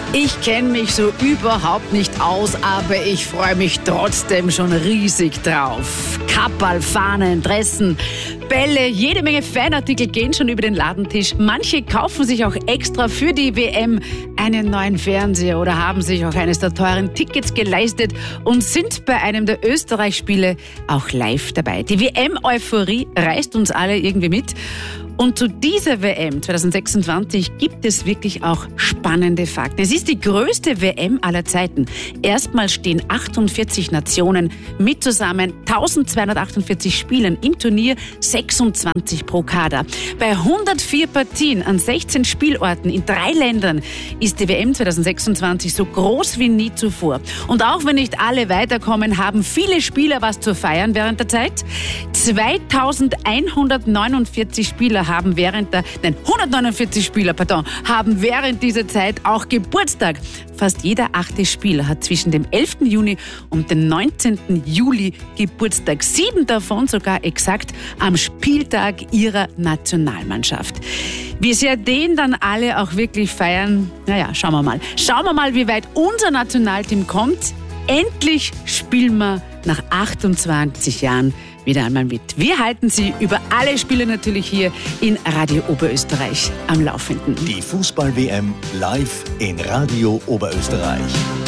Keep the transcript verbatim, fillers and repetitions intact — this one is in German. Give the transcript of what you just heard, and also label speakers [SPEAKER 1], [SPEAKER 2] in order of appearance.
[SPEAKER 1] Ich kenne mich so überhaupt nicht aus, aber ich freue mich trotzdem schon riesig drauf. Kapperl, Fahnen, Dressen, Bälle, jede Menge Fanartikel gehen schon über den Ladentisch. Manche kaufen sich auch extra für die W M einen neuen Fernseher oder haben sich auch eines der teuren Tickets geleistet und sind bei einem der Österreich-Spiele auch live dabei. Die W M-Euphorie reißt uns alle irgendwie mit. Und zu dieser W M zwanzig sechsundzwanzig gibt es wirklich auch spannende Fakten. Es ist die größte W M aller Zeiten. Erstmal stehen achtundvierzig Nationen mit zusammen eintausendzweihundertachtundvierzig Spielern im Turnier, sechsundzwanzig pro Kader. Bei hundertvier Partien an sechzehn Spielorten in drei Ländern ist die W M zwanzig sechsundzwanzig so groß wie nie zuvor. Und auch wenn nicht alle weiterkommen, haben viele Spieler was zu feiern während der Zeit. zweitausendeinhundertneunundvierzig Spieler haben während der, nein, hundertneunundvierzig Spieler, pardon, haben während dieser Zeit auch Geburtstag. Fast jeder achte Spieler hat zwischen dem elften Juni und dem neunzehnten Juli Geburtstag. Sieben davon sogar exakt am Spieltag ihrer Nationalmannschaft. Wie sehr den dann alle auch wirklich feiern, naja, schauen wir mal. Schauen wir mal, wie weit unser Nationalteam kommt. Endlich spielen wir nach achtundzwanzig Jahren wieder einmal mit. Wir halten Sie über alle Spiele natürlich hier in Radio Oberösterreich am Laufenden.
[SPEAKER 2] Die Fußball-W M live in Radio Oberösterreich.